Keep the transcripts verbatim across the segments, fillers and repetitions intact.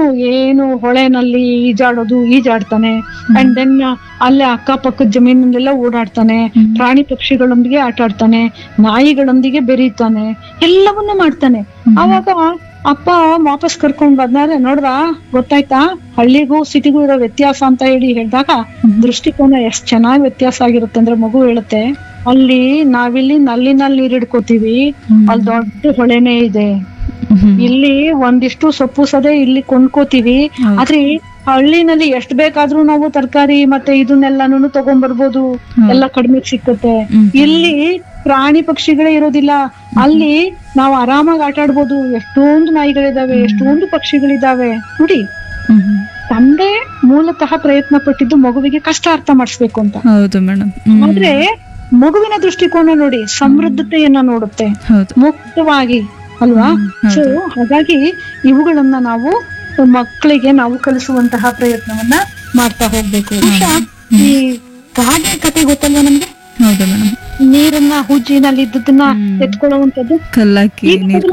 ಏನು ಹೊಳೆನಲ್ಲಿ ಈಜಾಡೋದು ಈಜಾಡ್ತಾನೆ. And then ಅಲ್ಲೇ ಅಕ್ಕಪಕ್ಕದ ಜಮೀನಲ್ಲೆಲ್ಲ ಓಡಾಡ್ತಾನೆ, ಪ್ರಾಣಿ ಪಕ್ಷಿಗಳೊಂದಿಗೆ ಆಟ ಆಡ್ತಾನೆ, ನಾಯಿಗಳೊಂದಿಗೆ ಬೆರೀತಾನೆ, ಎಲ್ಲವನ್ನೂ ಮಾಡ್ತಾನೆ. ಅವಾಗ ಅಪ್ಪ ವಾಪಸ್ ಕರ್ಕೊಂಡ್ ಬಂದಾರೆ, ನೋಡ್ರ ಗೊತ್ತಾಯ್ತಾ ಹಳ್ಳಿಗೂ ಸಿಟಿಗೂ ಇರೋ ವ್ಯತ್ಯಾಸ ಅಂತ ಹೇಳಿ ಹೇಳಿದಾಗ ದೃಷ್ಟಿಕೋನ ಎಷ್ಟ್ ಚೆನ್ನಾಗಿ ವ್ಯತ್ಯಾಸ ಆಗಿರುತ್ತೆ ಅಂದ್ರೆ ಮಗು ಹೇಳುತ್ತೆ, ಅಲ್ಲಿ ನಾವಿಲ್ಲಿ ನಲ್ಲಿನಲ್ಲಿ ನೀರ್ ಹಿಡ್ಕೋತೀವಿ, ಅಲ್ಲಿ ದೊಡ್ಡ ಹೊಳೆನೇ ಇದೆ. ಇಲ್ಲಿ ಒಂದಿಷ್ಟು ಸೊಪ್ಪು ಸದೆ ಇಲ್ಲಿ ಕೊಂಡ್ಕೋತೀವಿ, ಆದ್ರೆ ಹಳ್ಳಿನಲ್ಲಿ ಎಷ್ಟ್ ಬೇಕಾದ್ರೂ ನಾವು ತರಕಾರಿ ಮತ್ತೆ ಇದನ್ನೆಲ್ಲಾನು ತಗೊಂಡ್ಬರ್ಬೋದು, ಎಲ್ಲ ಕಡಿಮೆ ಸಿಕ್ಕುತ್ತೆ. ಇಲ್ಲಿ ಪ್ರಾಣಿ ಪಕ್ಷಿಗಳೇ ಇರೋದಿಲ್ಲ, ಅಲ್ಲಿ ನಾವು ಆರಾಮಾಗಿ ಆಟ ಆಡ್ಬೋದು. ಎಷ್ಟೊಂದು ನಾಯಿಗಳಿದಾವೆ, ಎಷ್ಟೊಂದು ಪಕ್ಷಿಗಳಿದಾವೆ. ನೋಡಿ, ತಂದೆ ಮೂಲತಃ ಪ್ರಯತ್ನ ಪಟ್ಟಿದ್ದು ಮಗುವಿಗೆ ಕಷ್ಟ ಅರ್ಥ ಮಾಡಿಸ್ಬೇಕು ಅಂತ. ಹೌದು ಮೇಡಮ್. ಆದ್ರೆ ಮಗುವಿನ ದೃಷ್ಟಿಕೋನ ನೋಡಿ, ಸಮೃದ್ಧತೆಯನ್ನ ನೋಡುತ್ತೆ ಮುಕ್ತವಾಗಿ, ಅಲ್ವಾ? ಸೊ ಹಾಗಾಗಿ ಇವುಗಳನ್ನ ನಾವು ಮಕ್ಕಳಿಗೆ ನಾವು ಕಲಿಸುವಂತಹ ಪ್ರಯತ್ನವನ್ನ ಮಾಡ್ತಾ ಹೋಗ್ಬೇಕು. ಈ ಗಾದೆ ಕತೆ ಗೊತ್ತಲ್ವಾ ನಮ್ಗೆ? ಹೌದು ಮೇಡಮ್. ನೀರನ್ನ ಹುಜ್ಜಿನಲ್ಲಿ ಇದ್ದದನ್ನ ಎತ್ಕೊಳ್ಳುವಂತದ್ದು, ಕಲ್ಲಾಕಿ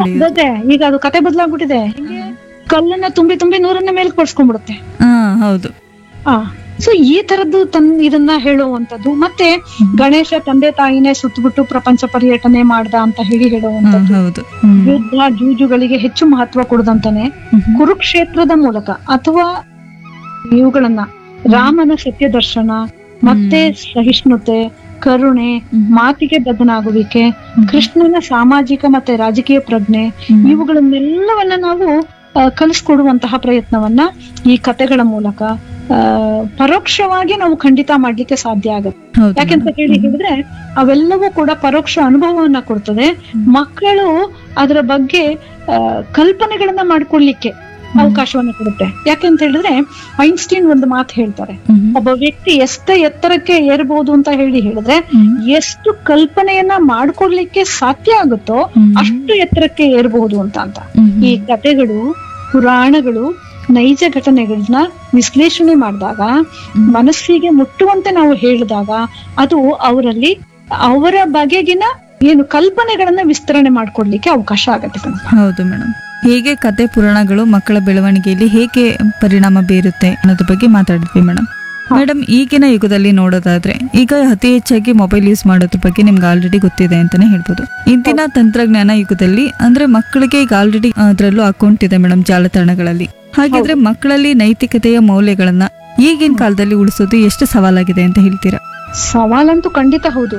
ಈಗ ಅದು ಕತೆ ಬದಲಾಗ್ಬಿಟ್ಟಿದೆ. ಕಲ್ಲನ್ನ ತುಂಬಿ ತುಂಬಿ ನೂರನ್ನ ಮೇಲೆ ಕೊಡ್ಸ್ಕೊಂಡ್ಬಿಡುತ್ತೆ. ಹೌದು. ಆ ಸೊ ಈ ತರದ್ದು ತನ್ ಇದನ್ನ ಹೇಳುವಂತದ್ದು. ಮತ್ತೆ ಗಣೇಶ ತಂದೆ ತಾಯಿನೇ ಸುತ್ತಬಿಟ್ಟು ಪ್ರಪಂಚ ಪರ್ಯಟನೆ ಮಾಡ್ದ ಅಂತ ಹೇಳಿ ಹೇಳುವಂತದ್ದು. ಯುದ್ಧ ಜೂಜುಗಳಿಗೆ ಹೆಚ್ಚು ಮಹತ್ವ ಕೊಡದಂತಾನೆ ಕುರುಕ್ಷೇತ್ರದ ಮೂಲಕ ಅಥವಾ ಇವುಗಳನ್ನ ರಾಮನ ಸತ್ಯ ದರ್ಶನ, ಮತ್ತೆ ಸಹಿಷ್ಣುತೆ, ಕರುಣೆ, ಮಾತಿಗೆ ಬದ್ಧನಾಗುವಿಕೆ, ಕೃಷ್ಣನ ಸಾಮಾಜಿಕ ಮತ್ತೆ ರಾಜಕೀಯ ಪ್ರಜ್ಞೆ, ಇವುಗಳನ್ನೆಲ್ಲವನ್ನ ನಾವು ಕಲಿಸ್ಕೊಡುವಂತಹ ಪ್ರಯತ್ನವನ್ನ ಈ ಕತೆಗಳ ಮೂಲಕ ಆ ಪರೋಕ್ಷವಾಗಿ ನಾವು ಖಂಡಿತ ಮಾಡ್ಲಿಕ್ಕೆ ಸಾಧ್ಯ ಆಗುತ್ತೆ. ಯಾಕೆಂತ ಹೇಳಿ ಹೇಳಿದ್ರೆ ಅವೆಲ್ಲವೂ ಕೂಡ ಪರೋಕ್ಷ ಅನುಭವವನ್ನ ಕೊಡ್ತದೆ. ಮಕ್ಕಳು ಅದರ ಬಗ್ಗೆ ಅಹ್ ಕಲ್ಪನೆಗಳನ್ನ ಮಾಡ್ಕೊಳ್ಲಿಕ್ಕೆ ಅವಕಾಶವನ್ನ ಕೊಡುತ್ತೆ. ಯಾಕೆಂತ ಹೇಳಿದ್ರೆ ಐನ್ಸ್ಟೀನ್ ಒಂದು ಮಾತು ಹೇಳ್ತಾರೆ, ಒಬ್ಬ ವ್ಯಕ್ತಿ ಎಷ್ಟ ಎತ್ತರಕ್ಕೆ ಏರ್ಬಹುದು ಅಂತ ಹೇಳಿ ಹೇಳಿದ್ರೆ ಎಷ್ಟು ಕಲ್ಪನೆಯನ್ನ ಮಾಡ್ಕೊಡ್ಲಿಕ್ಕೆ ಸಾಧ್ಯ ಆಗುತ್ತೋ ಅಷ್ಟು ಎತ್ತರಕ್ಕೆ ಏರ್ಬಹುದು ಅಂತ ಅಂತ ಈ ಕಥೆಗಳು, ಪುರಾಣಗಳು, ನೈಜ ಘಟನೆಗಳನ್ನ ವಿಶ್ಲೇಷಣೆ ಮಾಡಿದಾಗ, ಮನಸ್ಸಿಗೆ ಮುಟ್ಟುವಂತೆ ನಾವು ಹೇಳಿದಾಗ ಅದು ಅವರಲ್ಲಿ ಅವರ ಬಗೆಗಿನ ಏನು ಕಲ್ಪನೆಗಳನ್ನ ವಿಸ್ತರಣೆ ಮಾಡ್ಕೊಡ್ಲಿಕ್ಕೆ ಅವಕಾಶ ಆಗತ್ತೆ. ಹೌದು ಮೇಡಮ್. ಹೇಗೆ ಕತೆ ಪುರಾಣಗಳು ಮಕ್ಕಳ ಬೆಳವಣಿಗೆಯಲ್ಲಿ ಹೇಗೆ ಪರಿಣಾಮ ಬೀರುತ್ತೆ ಅನ್ನೋದ್ರ ಬಗ್ಗೆ ಮಾತಾಡಿದ್ವಿ ಮೇಡಮ್. ಮೇಡಮ್, ಈಗಿನ ಯುಗದಲ್ಲಿ ನೋಡೋದಾದ್ರೆ ಈಗ ಅತಿ ಹೆಚ್ಚಾಗಿ ಮೊಬೈಲ್ ಯೂಸ್ ಮಾಡೋದ್ರ ಬಗ್ಗೆ ನಿಮ್ಗೆ ಆಲ್ರೆಡಿ ಗೊತ್ತಿದೆ ಅಂತಾನೆ ಹೇಳ್ಬೋದು. ಇಂದಿನ ತಂತ್ರಜ್ಞಾನ ಯುಗದಲ್ಲಿ ಅಂದ್ರೆ ಮಕ್ಕಳಿಗೆ ಈಗ ಆಲ್ರೆಡಿ ಅದರಲ್ಲೂ ಅಕೌಂಟ್ ಇದೆ ಮೇಡಮ್ ಜಾಲತಾಣಗಳಲ್ಲಿ. ಹಾಗಿದ್ರೆ ಮಕ್ಕಳಲ್ಲಿ ನೈತಿಕತೆಯ ಮೌಲ್ಯಗಳನ್ನ ಈಗಿನ ಕಾಲದಲ್ಲಿ ಉಳಿಸೋದು ಎಷ್ಟು ಸವಾಲಾಗಿದೆ ಅಂತ ಹೇಳ್ತೀರಾ? ಸವಾಲಂತೂ ಖಂಡಿತ ಹೌದು,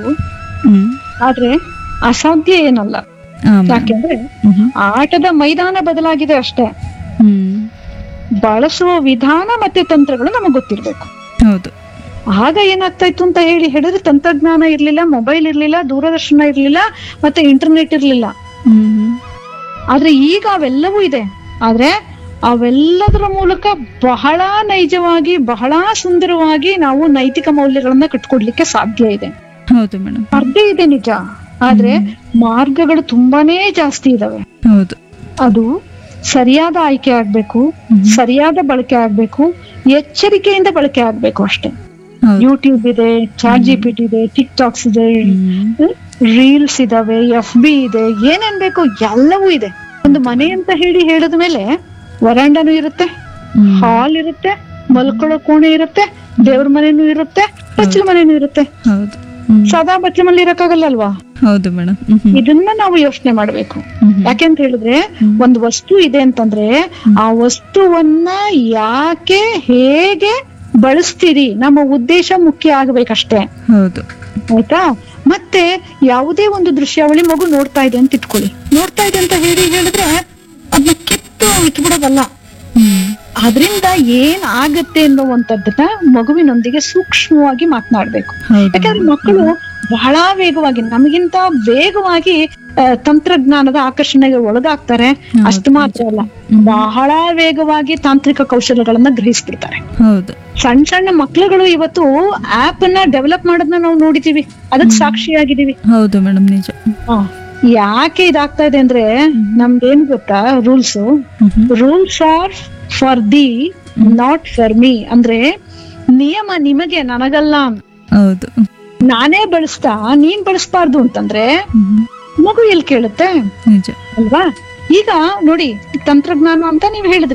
ಆದ್ರೆ ಅಸಾಧ್ಯ ಏನಲ್ಲ. ಯಾಕೆಂದ್ರೆ ಆಟದ ಮೈದಾನ ಬದಲಾಗಿದೆ ಅಷ್ಟೇ, ಬಳಸುವ ವಿಧಾನ ಮತ್ತೆ ತಂತ್ರಗಳು ನಮಗ್ ಗೊತ್ತಿರ್ಬೇಕು. ಹೌದು. ಆಗ ಏನಾಗ್ತಾ ಇತ್ತು ಅಂತ ಹೇಳಿ ಹೇಳಿದ್ರೆ ತಂತ್ರಜ್ಞಾನ ಇರ್ಲಿಲ್ಲ, ಮೊಬೈಲ್ ಇರ್ಲಿಲ್ಲ, ದೂರದರ್ಶನ ಇರ್ಲಿಲ್ಲ, ಮತ್ತೆ ಇಂಟರ್ನೆಟ್ ಇರ್ಲಿಲ್ಲ. ಆದ್ರೆ ಈಗ ಅವೆಲ್ಲವೂ ಇದೆ. ಆದ್ರೆ ಅವೆಲ್ಲದರ ಮೂಲಕ ಬಹಳ ನೈಜವಾಗಿ, ಬಹಳ ಸುಂದರವಾಗಿ ನಾವು ನೈತಿಕ ಮೌಲ್ಯಗಳನ್ನ ಕಟ್ಕೊಡ್ಲಿಕ್ಕೆ ಸಾಧ್ಯ ಇದೆ. ಹೌದು ಮೇಡಮ್. ಸ್ಪರ್ಧೆ ಇದೆ ನಿಜ, ಆದ್ರೆ ಮಾರ್ಗಗಳು ತುಂಬಾನೇ ಜಾಸ್ತಿ ಇದಾವೆ. ಹೌದು. ಅದು ಸರಿಯಾದ ಆಯ್ಕೆ ಆಗ್ಬೇಕು, ಸರಿಯಾದ ಬಳಕೆ ಆಗ್ಬೇಕು, ಎಚ್ಚರಿಕೆಯಿಂದ ಬಳಕೆ ಆಗ್ಬೇಕು ಅಷ್ಟೇ. ಯೂಟ್ಯೂಬ್ ಇದೆ, ಚಾಟ್ ಜಿ ಪಿ ಟಿ ಇದೆ, ಟಿಕ್ ಟಾಕ್ಸ್ ಇದೆ, ರೀಲ್ಸ್ ಇದಾವೆ, ಎಫ್ ಬಿ ಇದೆ, ಏನೇನ್ ಬೇಕು ಎಲ್ಲವೂ ಇದೆ. ಒಂದು ಮನೆ ಅಂತ ಹೇಳಿ ಹೇಳಿದ ಮೇಲೆ ವರಾಂಡನೂ ಇರುತ್ತೆ, ಹಾಲ್ ಇರುತ್ತೆ, ಮಲ್ಕೊಳ್ಳೋ ಕೋಣೆ ಇರುತ್ತೆ, ದೇವ್ರ ಮನೆನೂ ಇರುತ್ತೆ, ಬಚ್ಚಲ ಮನೆನೂ ಇರುತ್ತೆ. ಸದಾ ಬಚ್ಚಲ ಮನೇಲಿ ಇರಕ್ಕಾಗಲ್ಲ ಅಲ್ವಾ? ಹೌದು ಮೇಡಮ್. ಇದನ್ನ ನಾವು ಯೋಚನೆ ಮಾಡ್ಬೇಕು. ಯಾಕೆಂತ ಹೇಳಿದ್ರೆ ಒಂದು ವಸ್ತು ಇದೆ ಅಂತಂದ್ರೆ ಆ ವಸ್ತುವನ್ನ ಯಾಕೆ ಹೇಗೆ ಬಳಸ್ತೀರಿ, ನಮ್ಮ ಉದ್ದೇಶ ಮುಖ್ಯ ಆಗ್ಬೇಕಷ್ಟೇ. ಹೌದು. ಆಯ್ತಾ? ಮತ್ತೆ ಯಾವುದೇ ಒಂದು ದೃಶ್ಯಾವಳಿ ಮಗು ನೋಡ್ತಾ ಇದೆ ಅಂತ ಇಟ್ಕೊಳ್ಳಿ, ನೋಡ್ತಾ ಇದೆ ಅಂತ ಹೇಳಿ ಹೇಳಿದ್ರೆ ಅದನ್ನ ಕಿತ್ತು ಇಟ್ಬಿಡೋದಲ್ಲ. ಅದರಿಂದ ಏನ್ ಆಗತ್ತೆ ಅನ್ನುವಂಥದ್ದನ್ನ ಮಗುವಿನೊಂದಿಗೆ ಸೂಕ್ಷ್ಮವಾಗಿ ಮಾತನಾಡ್ಬೇಕು. ಯಾಕಂದ್ರೆ ಮಕ್ಕಳು ಬಹಳ ವೇಗವಾಗಿ, ನಮಗಿಂತ ವೇಗವಾಗಿ ತಂತ್ರಜ್ಞಾನದ ಆಕರ್ಷಣೆಗೆ ಒಳಗಾಗ್ತಾರೆ. ಅಷ್ಟು ಮಾತ್ರ ಅಲ್ಲ, ಬಹಳ ವೇಗವಾಗಿ ತಾಂತ್ರಿಕ ಕೌಶಲ್ಯಗಳನ್ನ ಗ್ರಹಿಸ್ಬಿಡ್ತಾರೆ. ಹೌದು. ಸಣ್ಣ ಸಣ್ಣ ಮಕ್ಳುಗಳು ಇವತ್ತು ಆಪ್ ಅನ್ನ ಡೆವಲಪ್ ಮಾಡೋದನ್ನ ನಾವು ನೋಡಿದೀವಿ, ಅದಕ್ ಸಾಕ್ಷಿಯಾಗಿದ್ದೀವಿ. ಹೌದು ಮೇಡಮ್, ನಿಜ. ಯಾಕೆ ಇದಾಗ್ತಾ ಇದೆ ಅಂದ್ರೆ ನಮ್ದೇನ್ ಗೊತ್ತಾ, rules rules R for the not for me. ಅಂದ್ರೆ ನಿಯಮ ನಿಮಗೆ, ನನಗಲ್ಲ. ಹೌದು. ನಾನೇ ಬಳಸ್ತಾ ನೀನ್ ಬಳಸ್ಬಾರ್ದು ಅಂತಂದ್ರೆ ಮಗು ಎಲ್ಲಿ ಕೇಳುತ್ತೆ ನಿಜ ಅಲ್ವಾ? ಈಗ ನೋಡಿ, ತಂತ್ರಜ್ಞಾನ ಅಂತ ನೀವ್ ಹೇಳಿದ್ರಿ,